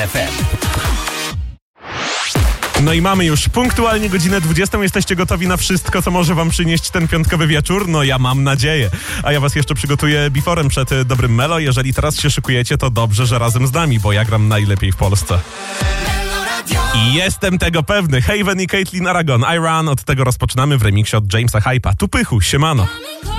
FM. No i mamy już punktualnie godzinę 20. Jesteście gotowi na wszystko, co może wam przynieść ten piątkowy wieczór? No ja mam nadzieję. A ja was jeszcze przygotuję beforem przed dobrym Melo. Jeżeli teraz się szykujecie, to dobrze, że razem z nami, bo ja gram najlepiej w Polsce. I jestem tego pewny. Haven i Caitlin Aragon, I Run. Od tego rozpoczynamy w remiksie od Jamesa Hype'a. Tu Pychu, siemano.